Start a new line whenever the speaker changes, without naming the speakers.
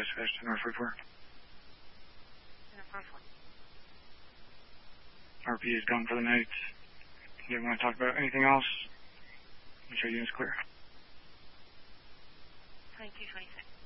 dispatch to North 44. RP is gone for the night. Do you want to talk about anything else? Make sure unit's clear.
2226.